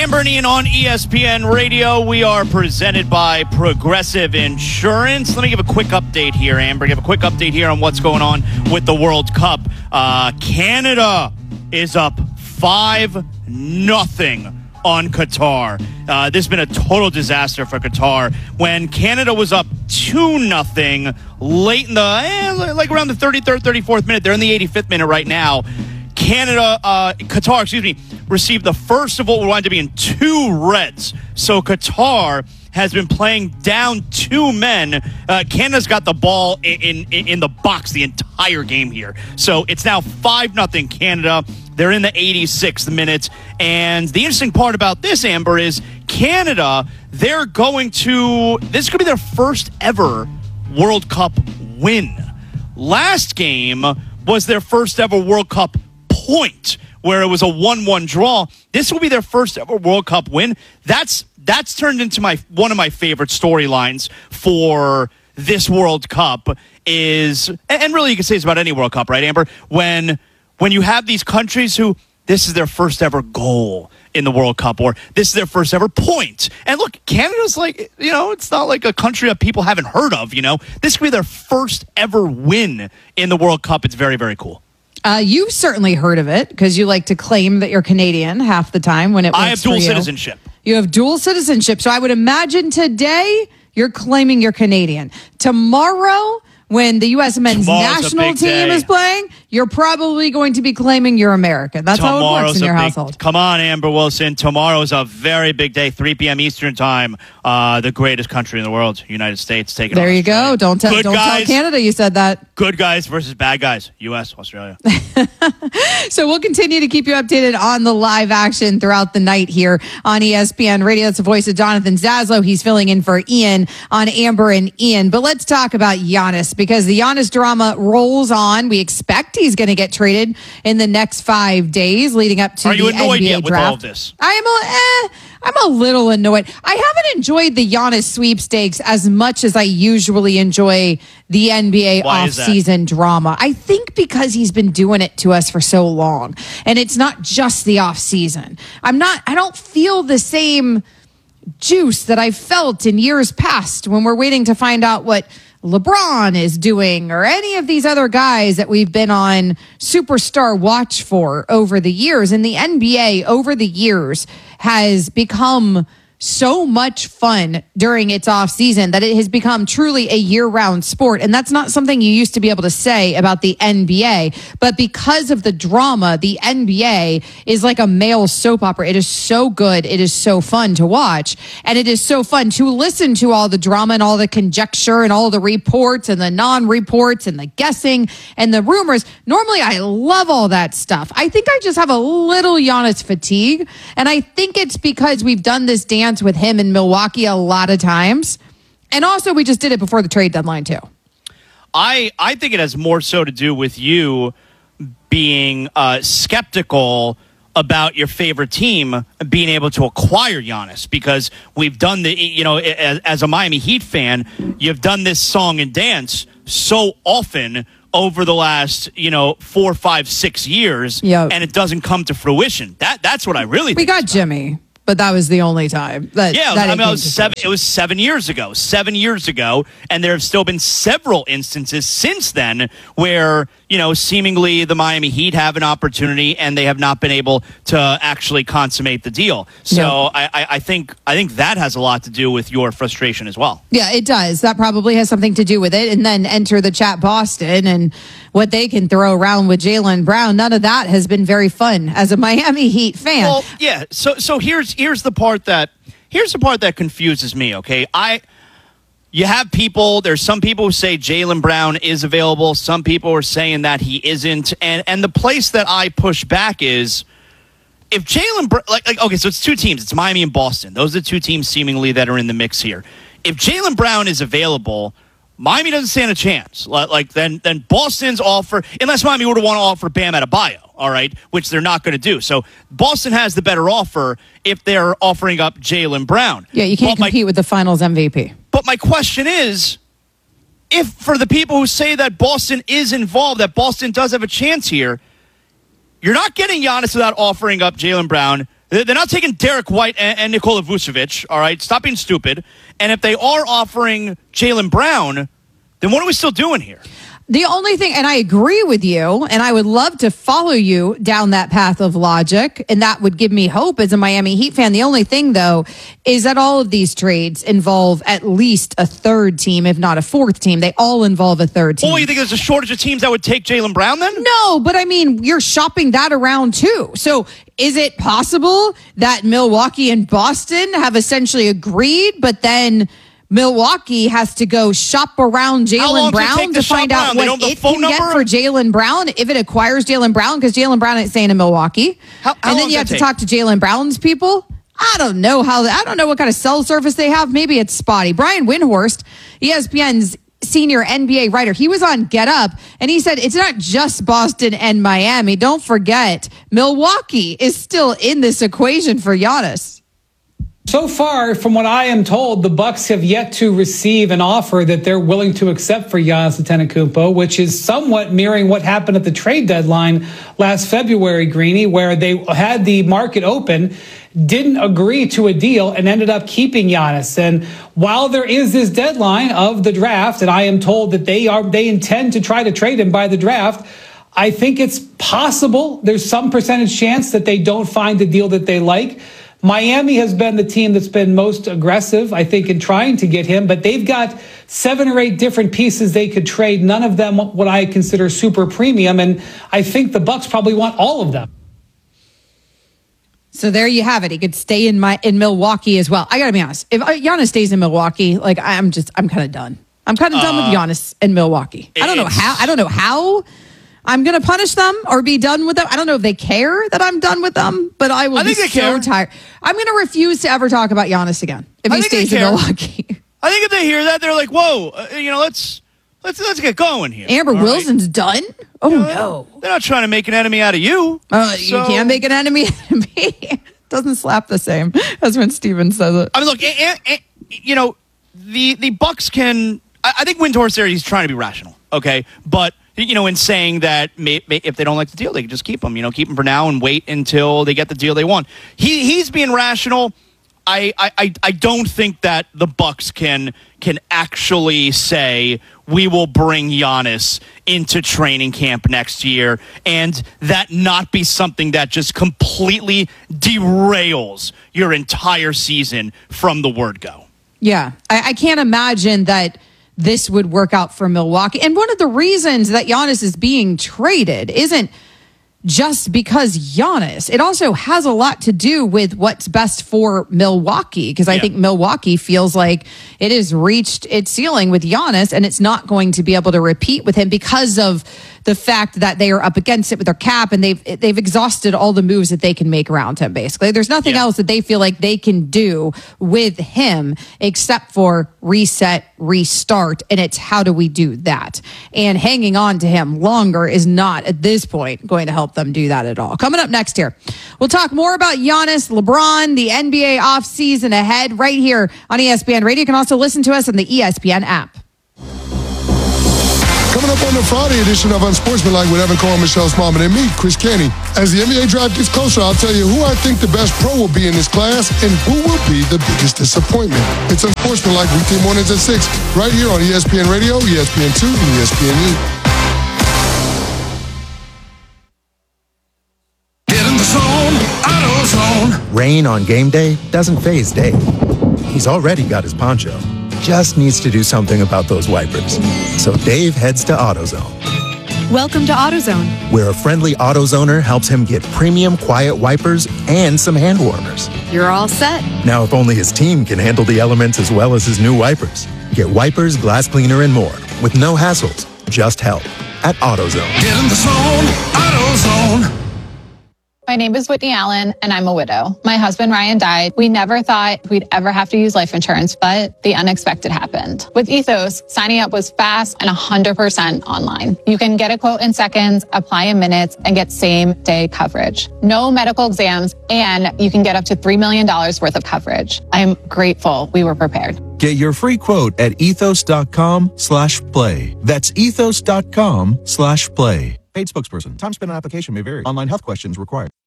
Amber and Ian on ESPN Radio. We are presented by Progressive Insurance. Let me give a quick update here, Amber. Give a quick update here on what's going on with the World Cup. Canada is up 5-0 on Qatar. This has been a total disaster for Qatar. When Canada was up 2-0 late in the, like around the 33rd, 34th minute, they're in the 85th minute right now. Qatar, received the first of what would wind up being 2 reds. So Qatar has been playing down 2 men. Canada's got the ball in the box the entire game here. So it's now 5-0 Canada. They're in the 86th minute. And the interesting part about this, Amber, is Canada, this could be their first ever World Cup win. Last game was their first ever World Cup point, where it was a 1-1 draw. This will be their first ever World Cup win. That's turned into one of my favorite storylines for this World Cup is, and really you can say it's about any World Cup, right, Amber? When you have these countries who this is their first ever goal in the World Cup, or this is their first ever point. And look, Canada's like, it's not like a country that people haven't heard of, This could be their first ever win in the World Cup. It's very, very cool. You've certainly heard of it because you like to claim that you're Canadian half the time when it works. I have dual citizenship. You have dual citizenship. So I would imagine today you're claiming you're Canadian. Tomorrow, when the U.S. men's national team is playing, you're probably going to be claiming you're American. That's how it works in your household. Come on, Amber Wilson. Tomorrow's a very big day, 3 p.m. Eastern time. The greatest country in the world, United States, taking on Australia. There you go. Don't tell Canada you said that. Good guys versus bad guys. U.S., Australia. So we'll continue to keep you updated on the live action throughout the night here on ESPN Radio. That's the voice of Jonathan Zaslow. He's filling in for Ian on Amber and Ian. But let's talk about Giannis, because the Giannis drama rolls on. We expect he's going to get traded in the next 5 days leading up to the NBA draft. Are you annoyed yet with all of this? I'm a little annoyed. I haven't enjoyed the Giannis sweepstakes as much as I usually enjoy the NBA off-season drama. I think because he's been doing it to us for so long, and it's not just the off-season. I don't feel the same juice that I felt in years past when we're waiting to find out what LeBron is doing or any of these other guys that we've been on superstar watch for over the years. And the NBA over the years has become so much fun during its off season that it has become truly a year-round sport. And that's not something you used to be able to say about the NBA. But because of the drama, the NBA is like a male soap opera. It is so good. It is so fun to watch. And it is so fun to listen to all the drama and all the conjecture and all the reports and the non-reports and the guessing and the rumors. Normally, I love all that stuff. I think I just have a little Giannis fatigue. And I think it's because we've done this dance with him in Milwaukee a lot of times. And also we just did it before the trade deadline too. I think it has more so to do with you being skeptical about your favorite team being able to acquire Giannis, because we've done as a Miami Heat fan, you've done this song and dance so often over the last, 4, 5, 6 years, and it doesn't come to fruition. That's what I really think. We got Jimmy. But that was the only time. It was 7 years ago. 7 years ago, and there have still been several instances since then where, seemingly the Miami Heat have an opportunity and they have not been able to actually consummate the deal. So I think that has a lot to do with your frustration as well. Yeah, it does. That probably has something to do with it. And then enter the chat Boston and what they can throw around with Jaylen Brown. None of that has been very fun as a Miami Heat fan. Well, yeah. So here's the part that confuses me. Okay, you have people. There's some people who say Jaylen Brown is available. Some people are saying that he isn't. And the place that I push back is if Jaylen okay, so it's 2 teams. It's Miami and Boston. Those are the 2 teams seemingly that are in the mix here. If Jaylen Brown is available, Miami doesn't stand a chance. Then Boston's offer, unless Miami would want to offer Bam Adebayo, all right, which they're not going to do. So Boston has the better offer if they're offering up Jaylen Brown. Yeah, you can't compete with the Finals MVP. But my question is, if for the people who say that Boston is involved, that Boston does have a chance here, you're not getting Giannis without offering up Jaylen Brown. They're not taking Derek White and Nikola Vucevic, all right? Stop being stupid. And if they are offering Jaylen Brown, then what are we still doing here? The only thing, and I agree with you, and I would love to follow you down that path of logic, and that would give me hope as a Miami Heat fan. The only thing, though, is that all of these trades involve at least a third team, if not a fourth team. They all involve a third team. Well, you think there's a shortage of teams that would take Jaylen Brown then? No, but I mean, you're shopping that around too. So is it possible that Milwaukee and Boston have essentially agreed, but then Milwaukee has to go shop around Jaylen Brown to find out what it can get for Jaylen Brown if it acquires Jaylen Brown, because Jaylen Brown ain't staying in Milwaukee. And then you have to talk to Jaylen Brown's people. I don't know what kind of cell service they have. Maybe it's spotty. Brian Windhorst, ESPN's senior NBA writer, he was on Get Up, and he said it's not just Boston and Miami. Don't forget, Milwaukee is still in this equation for Giannis. So far, from what I am told, the Bucks have yet to receive an offer that they're willing to accept for Giannis Antetokounmpo, which is somewhat mirroring what happened at the trade deadline last February, Greeny, where they had the market open, didn't agree to a deal, and ended up keeping Giannis. And while there is this deadline of the draft, and I am told that they intend to try to trade him by the draft, I think it's possible there's some percentage chance that they don't find the deal that they like. Miami has been the team that's been most aggressive, I think, in trying to get him, but they've got 7 or 8 different pieces they could trade, none of them what I consider super premium, and I think the Bucks probably want all of them. So there you have it. He could stay in Milwaukee as well. I got to be honest. If Giannis stays in Milwaukee, like I'm kind of done. I'm kind of done with Giannis in Milwaukee. I don't know how I'm going to punish them or be done with them. I don't know if they care that I'm done with them, but I will be so tired. I'm going to refuse to ever talk about Giannis again if he stays in Milwaukee. I think if they hear that, they're like, whoa, let's get going here. Amber Wilson's done? Oh, no. They're not trying to make an enemy out of you. You can't make an enemy out of me. Doesn't slap the same as when Steven says it. I mean, look, the Bucks can... I think Windhorst there, he's trying to be rational, okay? But... in saying that if they don't like the deal, they can just keep them. Keep them for now and wait until they get the deal they want. He's being rational. I don't think that the Bucks can actually say we will bring Giannis into training camp next year and that not be something that just completely derails your entire season from the word go. Yeah, I can't imagine that this would work out for Milwaukee. And one of the reasons that Giannis is being traded isn't just because Giannis. It also has a lot to do with what's best for Milwaukee, because I think Milwaukee feels like it has reached its ceiling with Giannis and it's not going to be able to repeat with him because of the fact that they are up against it with their cap and they've exhausted all the moves that they can make around him, basically. There's nothing else that they feel like they can do with him except for reset, restart, and it's how do we do that? And hanging on to him longer is not, at this point, going to help them do that at all. Coming up next here, we'll talk more about Giannis, LeBron, the NBA offseason ahead right here on ESPN Radio. You can also listen to us on the ESPN app. Coming up on the Friday edition of Unsportsmanlike with Evan Cohen, Michelle Smallman, and me, Chris Canty. As the NBA draft gets closer, I'll tell you who I think the best pro will be in this class and who will be the biggest disappointment. It's Unsportsmanlike weekday mornings at 6, right here on ESPN Radio, ESPN2, and ESPNU. Get in the zone, AutoZone. Rain on game day doesn't faze Dave. He's already got his poncho. Just needs to do something about those wipers. So Dave heads to AutoZone. Welcome to AutoZone, where a friendly AutoZoner helps him get premium quiet wipers and some hand warmers. You're all set. Now, if only his team can handle the elements as well as his new wipers. Get wipers, glass cleaner, and more with no hassles, just help at AutoZone. Get in the zone, AutoZone. My name is Whitney Allen, and I'm a widow. My husband, Ryan, died. We never thought we'd ever have to use life insurance, but the unexpected happened. With Ethos, signing up was fast and 100% online. You can get a quote in seconds, apply in minutes, and get same-day coverage. No medical exams, and you can get up to $3 million worth of coverage. I'm grateful we were prepared. Get your free quote at ethos.com/play. That's ethos.com/play. Paid spokesperson. Time spent on application may vary. Online health questions required.